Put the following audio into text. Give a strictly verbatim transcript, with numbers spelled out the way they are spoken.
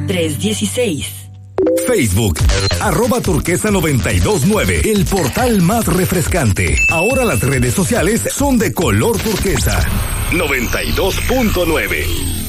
tres uno seis. Facebook, arroba turquesa noventa y dos nueve, el portal más refrescante. Ahora las redes sociales son de color turquesa. noventa y dos punto nueve.